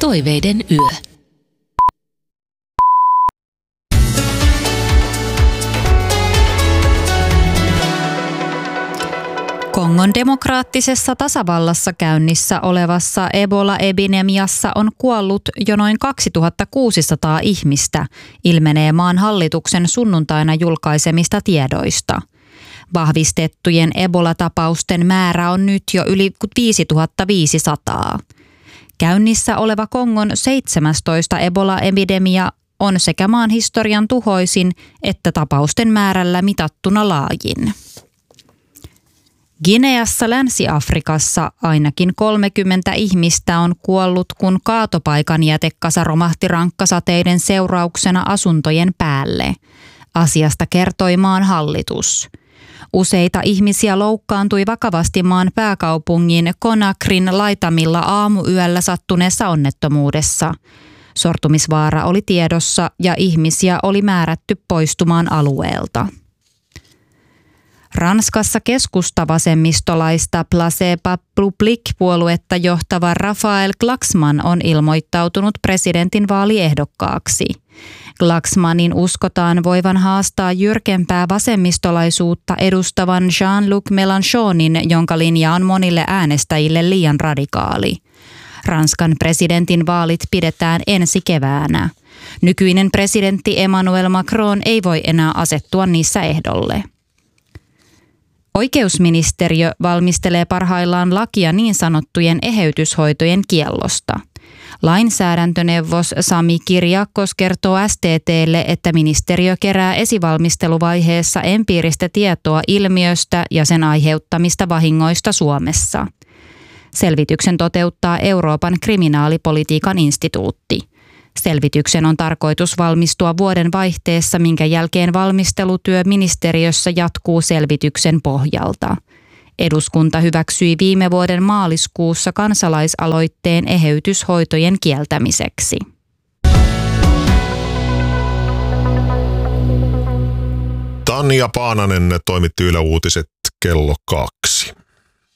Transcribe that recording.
Toiveiden yö. Kongon demokraattisessa tasavallassa käynnissä olevassa Ebola-epidemiassa on kuollut jo noin 2600 ihmistä, ilmenee maan hallituksen sunnuntaina julkaisemista tiedoista. Vahvistettujen Ebola-tapausten määrä on nyt jo yli 5500. Käynnissä oleva Kongon 17. Ebola-epidemia on sekä maan historian tuhoisin että tapausten määrällä mitattuna laajin. Gineassa Länsi-Afrikassa ainakin 30 ihmistä on kuollut, kun kaatopaikan jätekasa romahti rankkasateiden seurauksena asuntojen päälle. Asiasta kertoi maan hallitus. Useita ihmisiä loukkaantui vakavasti maan pääkaupungin Conakrin laitamilla aamuyöllä sattuneessa onnettomuudessa. Sortumisvaara oli tiedossa ja ihmisiä oli määrätty poistumaan alueelta. Ranskassa keskustavasemmistolaista Place Publique-puoluetta johtava Raphael Glucksmann on ilmoittautunut presidentinvaaliehdokkaaksi. Glucksmannin uskotaan voivan haastaa jyrkempää vasemmistolaisuutta edustavan Jean-Luc Mélenchonin, jonka linja on monille äänestäjille liian radikaali. Ranskan presidentinvaalit pidetään ensi keväänä. Nykyinen presidentti Emmanuel Macron ei voi enää asettua niissä ehdolle. Oikeusministeriö valmistelee parhaillaan lakia niin sanottujen eheytyshoitojen kiellosta. Lainsäädäntöneuvos Sami Kirjakos kertoo STT:lle, että ministeriö kerää esivalmisteluvaiheessa empiiristä tietoa ilmiöstä ja sen aiheuttamista vahingoista Suomessa. Selvityksen toteuttaa Euroopan kriminaalipolitiikan instituutti. Selvityksen on tarkoitus valmistua vuoden vaihteessa, minkä jälkeen valmistelutyö ministeriössä jatkuu selvityksen pohjalta. Eduskunta hyväksyi viime vuoden maaliskuussa kansalaisaloitteen eheytyshoitojen kieltämiseksi. Tanja Paananen toimitti Yle Uutiset kello 2.